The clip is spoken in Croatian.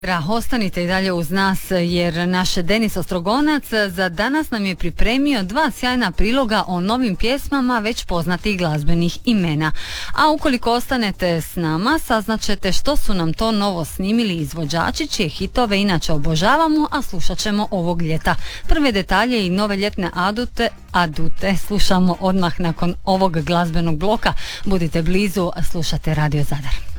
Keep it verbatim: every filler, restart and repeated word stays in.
Dra, ostanite i dalje uz nas jer naš Denis Ostrogonac za danas nam je pripremio dva sjajna priloga o novim pjesmama već poznatih glazbenih imena. A ukoliko ostanete s nama, saznaćete što su nam to novo snimili izvođači čije hitove inače obožavamo, a slušat ćemo ovog ljeta. Prve detalje i nove ljetne adute, adute slušamo odmah nakon ovog glazbenog bloka. Budite blizu, slušate Radio Zadar.